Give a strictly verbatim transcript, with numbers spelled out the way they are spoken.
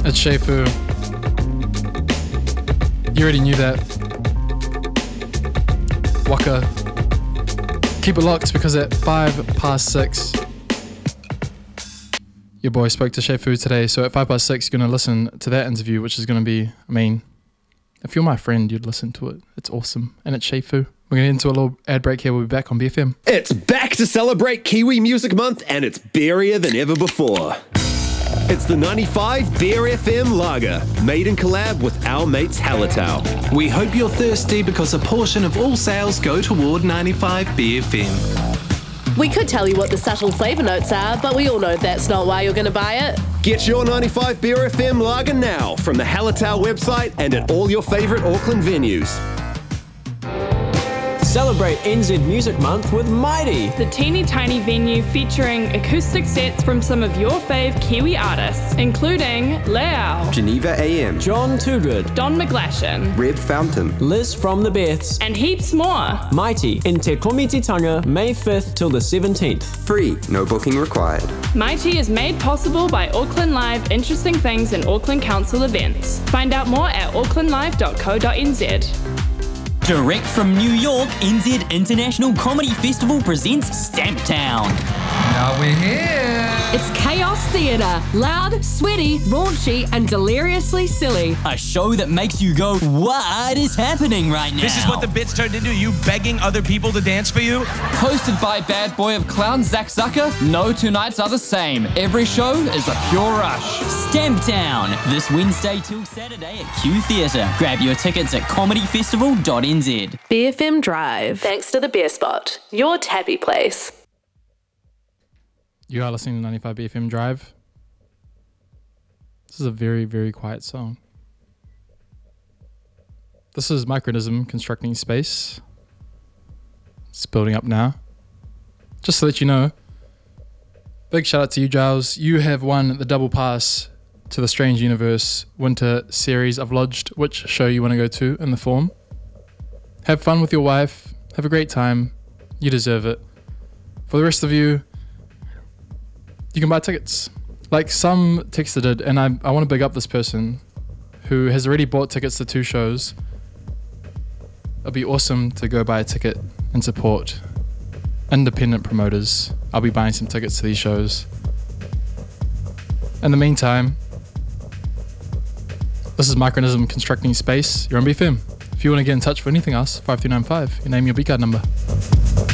It's Shefu. You already knew that. Waka. Keep it locked because at five past six, your boy spoke to Shefu today. So at five past six, you're going to listen to that interview, which is going to be, I mean, if you're my friend, you'd listen to it. It's awesome. And it's Shefu. We're going to get into a little ad break here. We'll be back on B F M. It's back to celebrate Kiwi Music Month, and it's beerier than ever before. It's the ninety-five Beer F M Lager, made in collab with our mates Hallertau. We hope you're thirsty because a portion of all sales go toward ninety-five B F M. We could tell you what the subtle flavour notes are, but we all know that's not why you're going to buy it. Get your ninety-five Beer F M Lager now from the Hallertau website and at all your favourite Auckland venues. Celebrate N Z Music Month with Mighty, the teeny tiny venue featuring acoustic sets from some of your fave Kiwi artists, including Leao, Geneva A M, John Toogood, Don McGlashan, Red Fountain, Liz from the Beths, and heaps more. Mighty in Te Komititanga, May fifth till the seventeenth. Free, no booking required. Mighty is made possible by Auckland Live Interesting Things in Auckland Council events. Find out more at auckland live dot co dot n z. Direct from New York, N Z International Comedy Festival presents Stamptown. Now we're here. It's Chaos Theatre. Loud, sweaty, raunchy, and deliriously silly. A show that makes you go, what is happening right now? This is what the bit's turned into, you begging other people to dance for you? Hosted by bad boy of clowns Zach Zucker, no two nights are the same. Every show is a pure rush. Stamptown, this Wednesday till Saturday at Q Theatre. Grab your tickets at comedy festival dot n z. B F M Drive. Thanks to the Beer Spot, your tabby place. You are listening to ninety-five B F M Drive. This is a very, very quiet song. This is Micronism Constructing Space. It's building up now. Just to let you know, big shout out to you, Giles. You have won the double pass to the Strange Universe Winter Series. I've lodged which show you want to go to in the form. Have fun with your wife. Have a great time. You deserve it. For the rest of you, you can buy tickets. Like some texter did, and I, I want to big up this person who has already bought tickets to two shows. It'll be awesome to go buy a ticket and support independent promoters. I'll be buying some tickets to these shows. In the meantime, this is Micronism Constructing Space. You're on B F M. If you want to get in touch for anything else, five three nine five, your name, your B card number.